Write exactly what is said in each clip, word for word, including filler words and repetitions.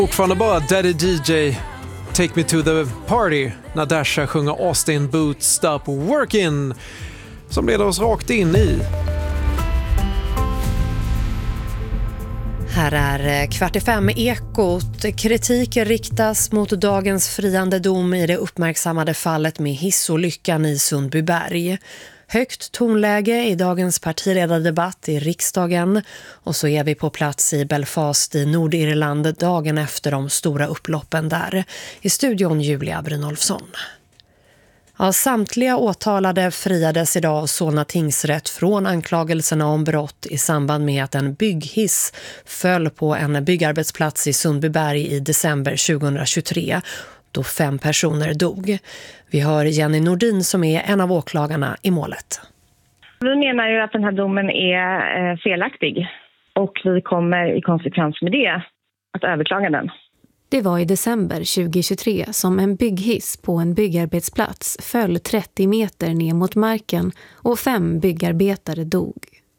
Fortfarande bara Daddy D J, Take Me To The Party, när Dasha sjunger Austin Boots Stop Working, som leder oss rakt in i. Här är kvart i fem Ekot. Kritik riktas mot dagens friande dom i det uppmärksammade fallet med hissolyckan i Sundbyberg. Högt tonläge i dagens partiledardebatt i riksdagen, och så är vi på plats i Belfast i Nordirland dagen efter de stora upploppen där. I studion Julia Brynolfsson. Ja, samtliga åtalade friades idag av Solna tingsrätt från anklagelserna om brott i samband med att en bygghiss föll på en byggarbetsplats i Sundbyberg i december tjugohundratjugotre, då fem personer dog. Vi hör Jenny Nordin som är en av åklagarna i målet. Vi menar ju att den här domen är felaktig, och vi kommer i konsekvens med det att överklaga den. Det var i december tjugohundratjugotre som en bygghiss på en byggarbetsplats föll trettio meter ner mot marken och fem byggarbetare dog.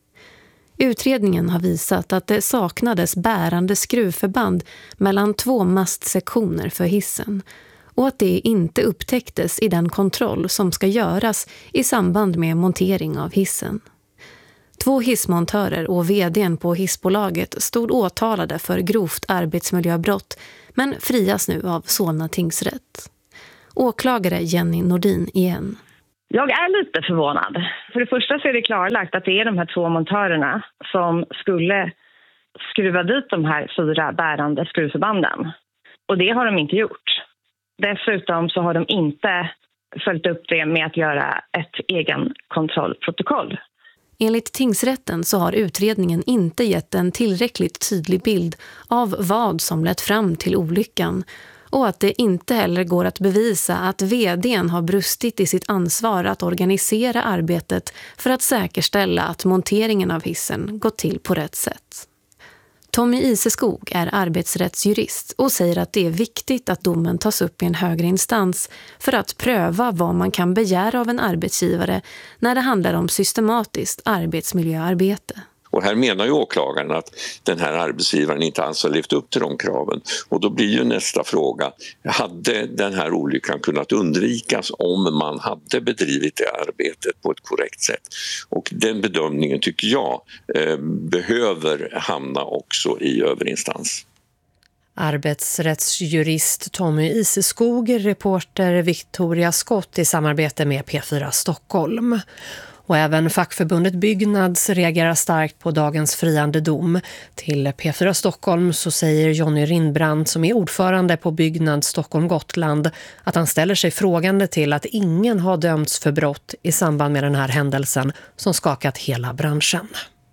Utredningen har visat att det saknades bärande skruvförband mellan två mastsektioner för hissen, och att det inte upptäcktes i den kontroll som ska göras i samband med montering av hissen. Två hissmontörer och vdn på hissbolaget stod åtalade för grovt arbetsmiljöbrott, men frias nu av Solna tingsrätt. Åklagare Jenny Nordin igen. Jag är lite förvånad. För det första så är det klarlagt att det är de här två montörerna som skulle skruva dit de här fyra bärande skruvförbanden. Och det har de inte gjort. Dessutom så har de inte följt upp det med att göra ett egen kontrollprotokoll. Enligt tingsrätten så har utredningen inte gett en tillräckligt tydlig bild av vad som lett fram till olyckan, och att det inte heller går att bevisa att vdn har brustit i sitt ansvar att organisera arbetet för att säkerställa att monteringen av hissen gått till på rätt sätt. Tommy Iseskog är arbetsrättsjurist och säger att det är viktigt att domen tas upp i en högre instans för att pröva vad man kan begära av en arbetsgivare när det handlar om systematiskt arbetsmiljöarbete. Och här menar ju åklagaren att den här arbetsgivaren inte alls har levt upp till de kraven. Och då blir ju nästa fråga, hade den här olyckan kunnat undvikas om man hade bedrivit det arbetet på ett korrekt sätt? Och den bedömningen tycker jag eh, behöver hamna också i överinstans. Arbetsrättsjurist Tommy Iseskog, reporter Victoria Skott i samarbete med P fyra Stockholm. Och även fackförbundet Byggnads reagerar starkt på dagens friande dom. Till P fyra Stockholm så säger Jonny Rindbrand, som är ordförande på Byggnads Stockholm-Gotland, att han ställer sig frågande till att ingen har dömts för brott i samband med den här händelsen som skakat hela branschen.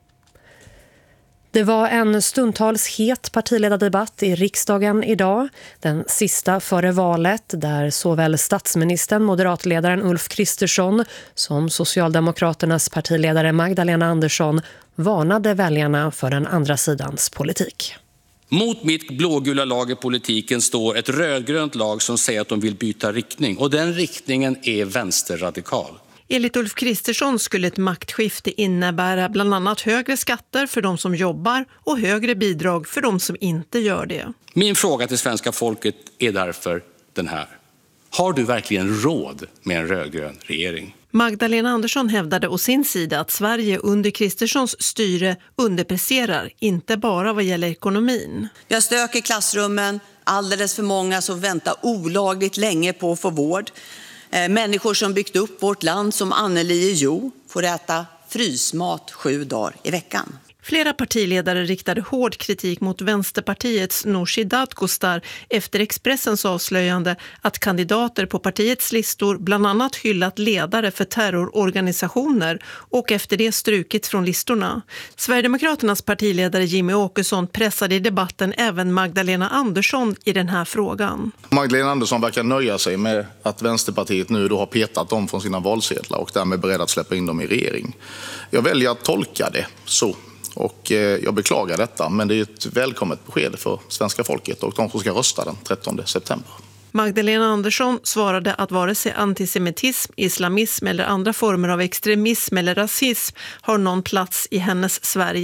Det var en stundtals het partiledardebatt i riksdagen idag, den sista före valet, där såväl statsministern, moderatledaren Ulf Kristersson som Socialdemokraternas partiledare Magdalena Andersson varnade väljarna för den andra sidans politik. Mot mitt blågula lag i politiken står ett rödgrönt lag som säger att de vill byta riktning, och den riktningen är vänsterradikal. Enligt Ulf Kristersson skulle ett maktskifte innebära bland annat högre skatter för de som jobbar och högre bidrag för de som inte gör det. Min fråga till svenska folket är därför den här. Har du verkligen råd med en rödgrön regering? Magdalena Andersson hävdade å sin sida att Sverige under Kristerssons styre underpresterar, inte bara vad gäller ekonomin. Vi har stök i klassrummen, alldeles för många som väntar olagligt länge på att få vård. Människor som byggt upp vårt land som Anneli Jo får äta frysmat sju dagar i veckan. Flera partiledare riktade hård kritik mot Vänsterpartiets Nooshi Dadgostar efter Expressens avslöjande att kandidater på partiets listor bland annat hyllat ledare för terrororganisationer och efter det strukit från listorna. Sverigedemokraternas partiledare Jimmy Åkesson pressade i debatten även Magdalena Andersson i den här frågan. Magdalena Andersson verkar nöja sig med att Vänsterpartiet nu då har petat dem från sina valsedlar och därmed är beredd att släppa in dem i regering. Jag väljer att tolka det så. Och jag beklagar detta, men det är ett välkommet besked för svenska folket och de som ska rösta den trettonde september. Magdalena Andersson svarade att vare sig antisemitism, islamism eller andra former av extremism eller rasism har någon plats i hennes Sverige.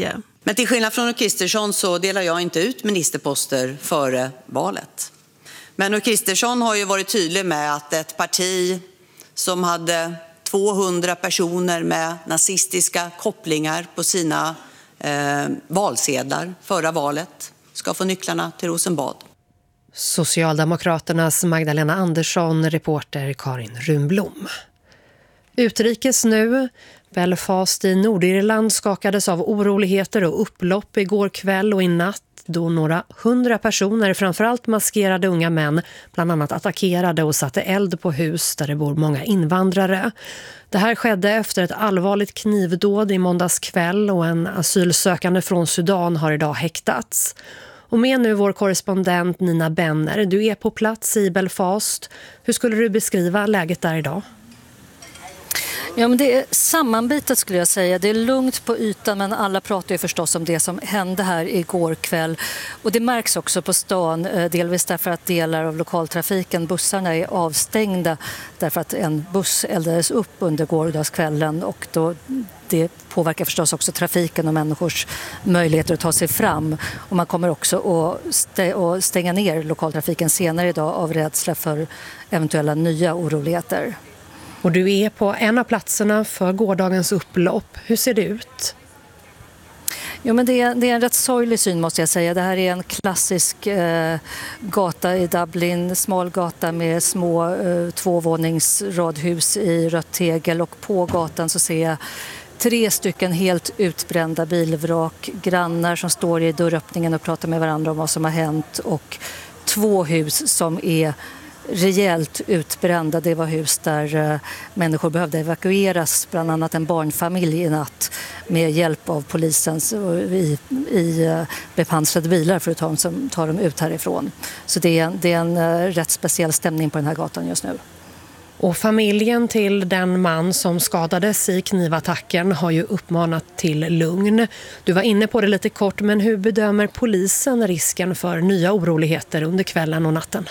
Men till skillnad från Ulf Kristersson så delar jag inte ut ministerposter före valet. Men Ulf Kristersson har ju varit tydlig med att ett parti som hade tvåhundra personer med nazistiska kopplingar på sina eh, valsedlar förra valet ska få nycklarna till Rosenbad. Socialdemokraternas Magdalena Andersson, reporter Karin Runblom. Utrikes nu. Belfast i Nordirland skakades av oroligheter och upplopp igår kväll och i natt då några hundra personer, framförallt maskerade unga män, bland annat attackerade och satte eld på hus där det bor många invandrare. Det här skedde efter ett allvarligt knivdåd i måndags kväll och en asylsökande från Sudan har idag häktats. Och med nu vår korrespondent Nina Benner, du är på plats i Belfast. Hur skulle du beskriva läget där idag? Ja, men det är sammanbitet skulle jag säga. Det är lugnt på ytan men alla pratar ju förstås om det som hände här igår kväll. Och det märks också på stan, delvis därför att delar av lokaltrafiken, bussarna är avstängda därför att en buss eldades upp under gårdagskvällen och då det påverkar förstås också trafiken och människors möjligheter att ta sig fram. Och man kommer också att stänga ner lokaltrafiken senare idag av rädsla för eventuella nya oroligheter. Och du är på en av platserna för gårdagens upplopp. Hur ser det ut? Jo, men det är, det är en rätt sorglig syn måste jag säga. Det här är en klassisk eh, gata i Dublin, smal gata med små eh, tvåvåningsradhus i rött tegel och på gatan så ser jag tre stycken helt utbrända bilvrak, grannar som står i dörröppningen och pratar med varandra om vad som har hänt och två hus som är rejält utbrända. Det var hus där uh, människor behövde evakueras, bland annat en barnfamilj i natt med hjälp av polisens uh, i, i uh, bepansrade bilar för att ta dem, som, ta dem ut härifrån. Så det är, det är en uh, rätt speciell stämning på den här gatan just nu. Och familjen till den man som skadades i knivattacken har ju uppmanat till lugn. Du var inne på det lite kort, men hur bedömer polisen risken för nya oroligheter under kvällen och natten?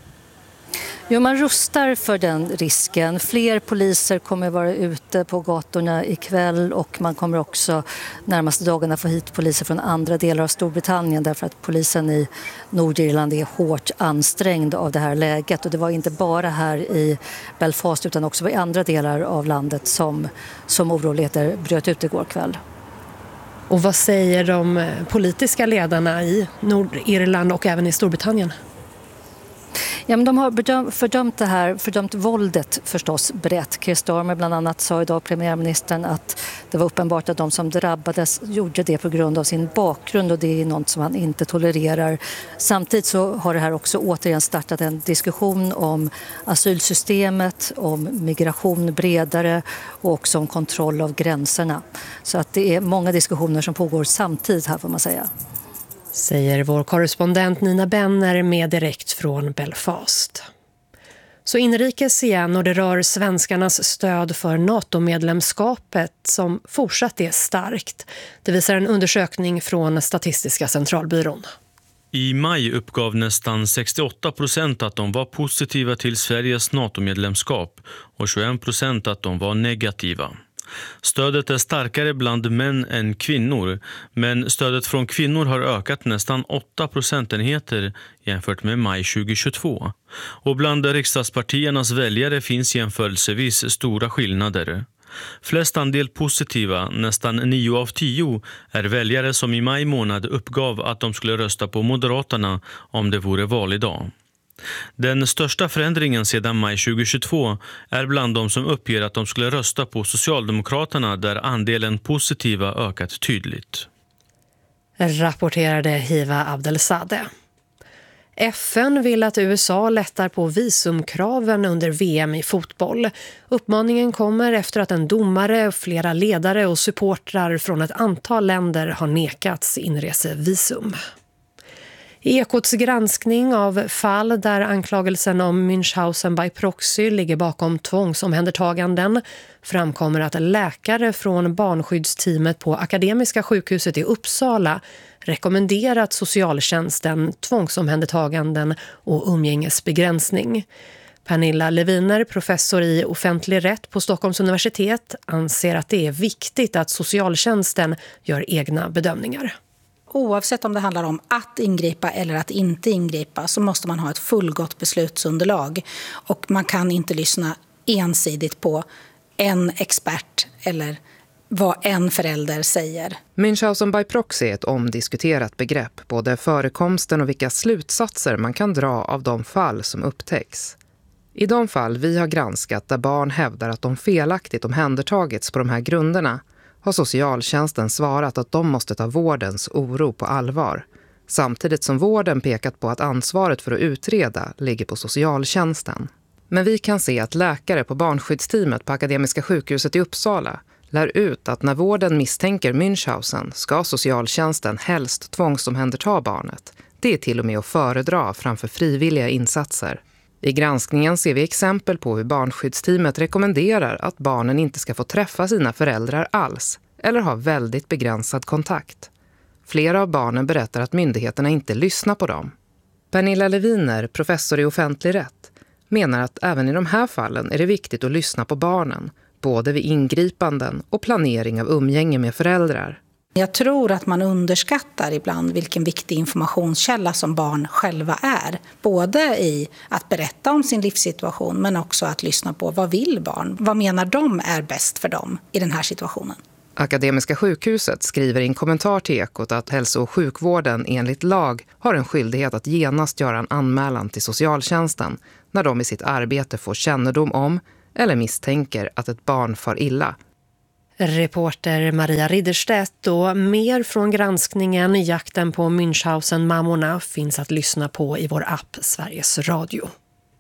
Jo, man rustar för den risken. Fler poliser kommer vara ute på gatorna ikväll och man kommer också närmaste dagarna få hit poliser från andra delar av Storbritannien därför att polisen i Nordirland är hårt ansträngd av det här läget. Och det var inte bara här i Belfast utan också i andra delar av landet som, som oroligheter bröt ut igår kväll. Och vad säger de politiska ledarna i Nordirland och även i Storbritannien? Ja, men de har bedömt, fördömt det här, fördömt våldet förstås brett. Keir Starmer bland annat sa idag, premiärministern, att det var uppenbart att de som drabbades gjorde det på grund av sin bakgrund och det är något som han inte tolererar. Samtidigt så har det här också återigen startat en diskussion om asylsystemet, om migration bredare och också om kontroll av gränserna. Så att det är många diskussioner som pågår samtidigt här får man säga. Säger vår korrespondent Nina Benner med direkt från Belfast. Så inrikes igen och det rör svenskarnas stöd för NATO-medlemskapet som fortsatt är starkt. Det visar en undersökning från Statistiska centralbyrån. I maj uppgav nästan sextioåtta procent att de var positiva till Sveriges NATO-medlemskap och tjugoen procent att de var negativa. Stödet är starkare bland män än kvinnor, men stödet från kvinnor har ökat nästan åtta procentenheter jämfört med maj tjugohundratjugotvå. Och bland riksdagspartiernas väljare finns jämförelsevis stora skillnader. Flest andel positiva, nästan nio av tio, är väljare som i maj månad uppgav att de skulle rösta på Moderaterna om det vore val idag. Den största förändringen sedan maj tjugohundratjugotvå är bland de som uppger att de skulle rösta på Socialdemokraterna där andelen positiva ökat tydligt. Rapporterade Hiva Abdelsadeh. F N vill att U S A lättar på visumkraven under V M i fotboll. Uppmaningen kommer efter att en domare, flera ledare och supportrar från ett antal länder har nekats inresevisum. I Ekots granskning av fall där anklagelsen om Münchhausen by proxy ligger bakom tvångsomhändertaganden framkommer att läkare från barnskyddsteamet på Akademiska sjukhuset i Uppsala rekommenderat socialtjänsten tvångsomhändertaganden och umgängesbegränsning. Pernilla Leviner, professor i offentlig rätt på Stockholms universitet, anser att det är viktigt att socialtjänsten gör egna bedömningar. Oavsett om det handlar om att ingripa eller att inte ingripa så måste man ha ett fullgott beslutsunderlag. Och man kan inte lyssna ensidigt på en expert eller vad en förälder säger. Münchhausen by proxy är ett omdiskuterat begrepp, både förekomsten och vilka slutsatser man kan dra av de fall som upptäcks. I de fall vi har granskat där barn hävdar att de felaktigt omhändertagits på de här grunderna har socialtjänsten svarat att de måste ta vårdens oro på allvar. Samtidigt som vården pekat på att ansvaret för att utreda ligger på socialtjänsten. Men vi kan se att läkare på barnskyddsteamet på Akademiska sjukhuset i Uppsala lär ut att när vården misstänker Münchhausen ska socialtjänsten helst tvångsomhänderta barnet. Det är till och med att föredra framför frivilliga insatser. I granskningen ser vi exempel på hur barnskyddsteamet rekommenderar att barnen inte ska få träffa sina föräldrar alls eller ha väldigt begränsad kontakt. Flera av barnen berättar att myndigheterna inte lyssnar på dem. Pernilla Leviner, professor i offentlig rätt, menar att även i de här fallen är det viktigt att lyssna på barnen, både vid ingripanden och planering av umgänge med föräldrar. Jag tror att man underskattar ibland vilken viktig informationskälla som barn själva är. Både i att berätta om sin livssituation men också att lyssna på vad vill barn? Vad menar de är bäst för dem i den här situationen? Akademiska sjukhuset skriver i en kommentar till Ekot att hälso- och sjukvården enligt lag har en skyldighet att genast göra en anmälan till socialtjänsten när de i sitt arbete får kännedom om eller misstänker att ett barn far illa. Reporter Maria Ridderstedt, och mer från granskningen Jakten på Münchhausen-mammorna finns att lyssna på i vår app Sveriges Radio.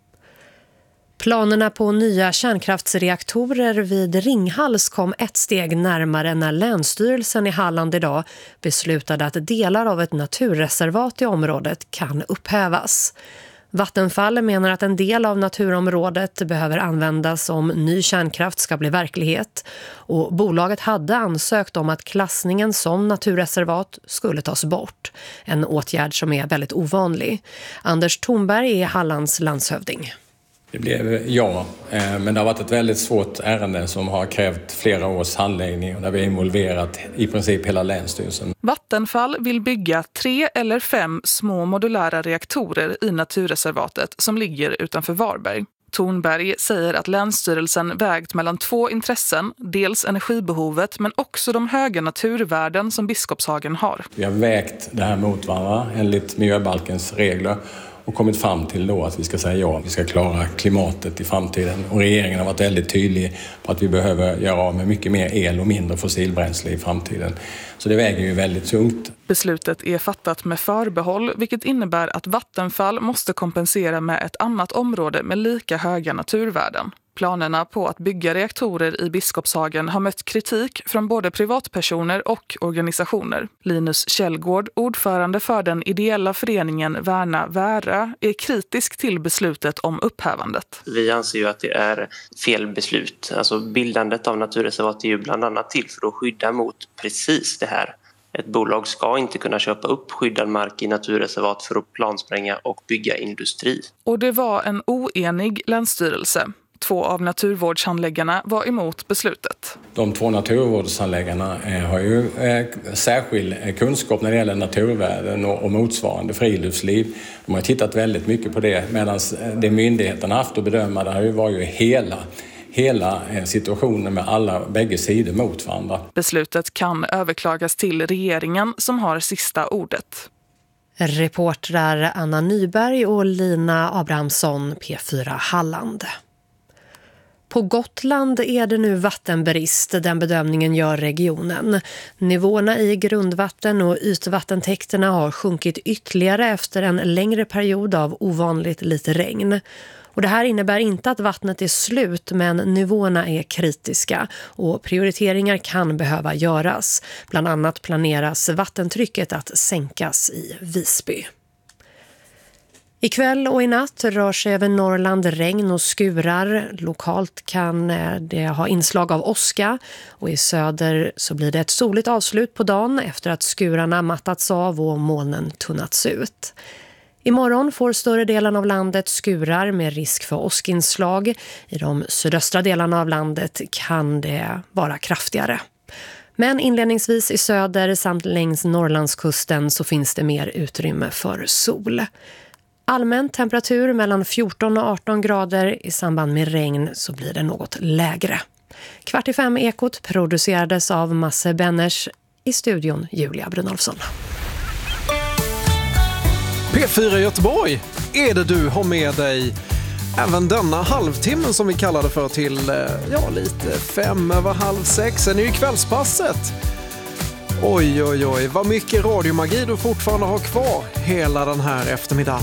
Planerna på nya kärnkraftsreaktorer vid Ringhals kom ett steg närmare när Länsstyrelsen i Halland idag beslutade att delar av ett naturreservat i området kan upphävas. Vattenfall menar att en del av naturområdet behöver användas om ny kärnkraft ska bli verklighet, och bolaget hade ansökt om att klassningen som naturreservat skulle tas bort. En åtgärd som är väldigt ovanlig. Anders Thornberg är Hallands landshövding. Det blev ja, men det har varit ett väldigt svårt ärende som har krävt flera års handläggning och där vi är involverat i princip hela Länsstyrelsen. Vattenfall vill bygga tre eller fem små modulära reaktorer i naturreservatet som ligger utanför Varberg. Thornberg säger att Länsstyrelsen vägt mellan två intressen, dels energibehovet men också de höga naturvärden som Biskopshagen har. Vi har vägt det här mot varandra enligt miljöbalkens regler och kommit fram till då att vi ska säga ja, vi ska klara klimatet i framtiden. Och regeringen har varit väldigt tydlig på att vi behöver göra av med mycket mer el och mindre fossilbränsle i framtiden. Så det väger ju väldigt tungt. Beslutet är fattat med förbehåll, vilket innebär att Vattenfall måste kompensera med ett annat område med lika höga naturvärden. Planerna på att bygga reaktorer i Biskopshagen har mött kritik från både privatpersoner och organisationer. Linus Källgård, ordförande för den ideella föreningen Värna Värö, är kritisk till beslutet om upphävandet. Vi anser ju att det är fel beslut. Alltså bildandet av naturreservat är ju bland annat till för att skydda mot precis det här. Ett bolag ska inte kunna köpa upp skyddad mark i naturreservat för att planspränga och bygga industri. Och det var en oenig länsstyrelse. Två av naturvårdshandläggarna var emot beslutet. De två naturvårdshandläggarna har ju särskild kunskap när det gäller naturvärden och motsvarande friluftsliv. De har tittat väldigt mycket på det, medan det myndigheterna haft att bedöma det här var ju hela hela situationen med alla bägge sidor mot varandra. Beslutet kan överklagas till regeringen som har sista ordet. Reportrar Anna Nyberg och Lina Abrahamsson, P fyra Halland. På Gotland är det nu vattenbrist, den bedömningen gör regionen. Nivåerna i grundvatten och ytvattentäkterna har sjunkit ytterligare efter en längre period av ovanligt lite regn. Och det här innebär inte att vattnet är slut, men nivåerna är kritiska och prioriteringar kan behöva göras. Bland annat planeras vattentrycket att sänkas i Visby. Ikväll och i natt rör sig över Norrland regn och skurar. Lokalt kan det ha inslag av åska, och i söder så blir det ett soligt avslut på dagen efter att skurarna mattats av och molnen tunnats ut. Imorgon får större delen av landet skurar med risk för åskinslag. I de sydöstra delarna av landet kan det vara kraftigare. Men inledningsvis i söder samt längs Norrlandskusten så finns det mer utrymme för sol. Allmän temperatur mellan fjorton och arton grader. I samband med regn så blir det något lägre. Kvart i fem Ekot producerades av Masse Benners, i studion Julia Brunolfsson. P fyra Göteborg är det du har med dig även denna halvtimmen som vi kallar det för till ja, lite fem över halv sex. Sen är ju kvällspasset. Oj, oj, oj, vad mycket radiomagi du fortfarande har kvar hela den här eftermiddagen.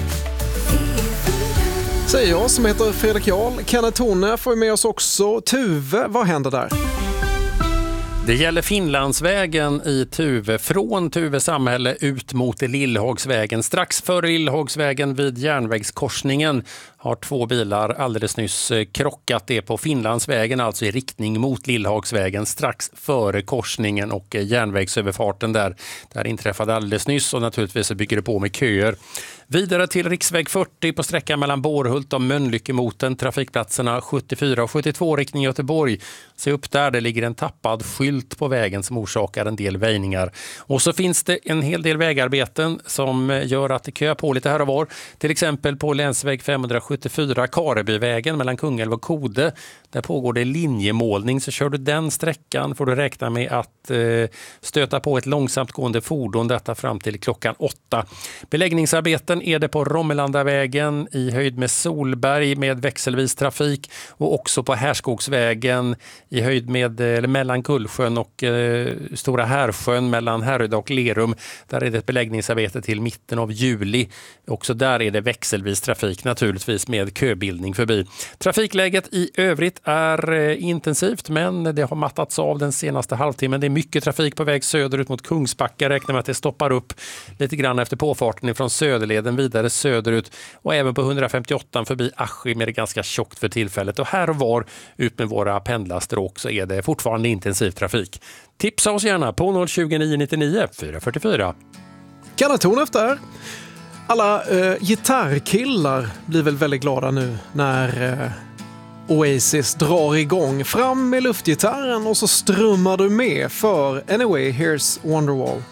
Säger jag som heter Fredrik Jarl. Kenneth Tone får med oss också. Tuve, vad händer där? Det gäller Finlandsvägen i Tuve, från Tuve samhälle ut mot Lillhagsvägen. Strax före Lillhagsvägen vid järnvägskorsningen har två bilar alldeles nyss krockat. Det på Finlandsvägen, alltså i riktning mot Lillhagsvägen, strax före korsningen och järnvägsöverfarten där. Där inträffade alldeles nyss och naturligtvis bygger det på med köer. Vidare till riksväg fyrtio på sträckan mellan Borhult och Mölnlyckemoten, trafikplatserna sjuttiofyra och sjuttiotvå riktning Göteborg. Se upp där, det ligger en tappad skylt på vägen som orsakar en del väjningar. Och så finns det en hel del vägarbeten som gör att det köar på lite här och var. Till exempel på länsväg femhundrasjuttiofyra Karebyvägen mellan Kungälv och Kode. Där pågår det linjemålning, så kör du den sträckan får du räkna med att eh, stöta på ett långsamt gående fordon, detta fram till klockan åtta. Beläggningsarbeten är det på Rommelandavägen i höjd med Solberg med växelvis trafik och också på Härskogsvägen i höjd med eller mellan Kullsjön och eh, Stora Härsjön mellan Härryda och Lerum. Där är det ett beläggningsarbete till mitten av juli. Också där är det växelvis trafik naturligtvis med köbildning förbi. Trafikläget i övrigt är eh, intensivt, men det har mattats av den senaste halvtimmen. Det är mycket trafik på väg söderut mot Kungsbacka. Räknar med att det stoppar upp lite grann efter påfarten ifrån Söderleden vidare söderut och även på hundrafemtioåtta förbi Askim är det ganska tjockt för tillfället. Och här och var ut med våra pendlarstråk så är det fortfarande intensiv trafik. Tipsa oss gärna på noll tjugo nio nittionio fyra fyrtiofyra. Kanon efter. Alla eh, gitarrkillar blir väl väldigt glada nu när eh, Oasis drar igång. Fram med luftgitarren och så strummar du med för Anyway, Here's Wonderwall.